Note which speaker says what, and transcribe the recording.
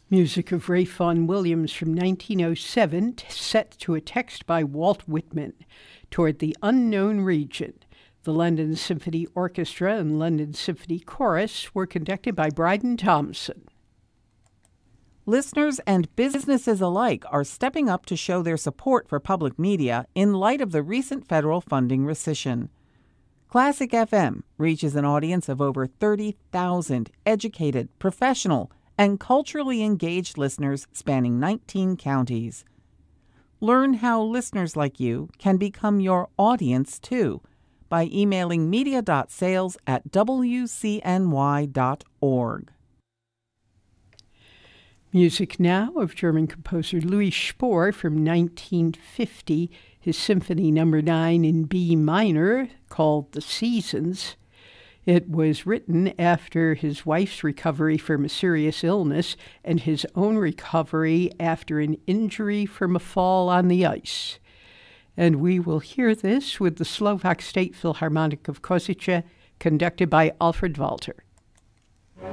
Speaker 1: Music of Ray Vaughan Williams from 1907, set to a text by Walt Whitman, Toward the Unknown Region. The London Symphony Orchestra and London Symphony Chorus were conducted by Bryden Thompson.
Speaker 2: Listeners and businesses alike are stepping up to show their support for public media in light of the recent federal funding rescission. Classic FM reaches an audience of over 30,000 educated, professional, and culturally engaged listeners spanning 19 counties. Learn how listeners like you can become your audience too by emailing media.sales@wcny.org.
Speaker 1: Music now of German composer Louis Spohr from 1950, his Symphony No. 9 in B minor called The Seasons. It was written after his wife's recovery from a serious illness and his own recovery after an injury from a fall on the ice. And we will hear this with the Slovak State Philharmonic of Košice, conducted by Alfred Walter.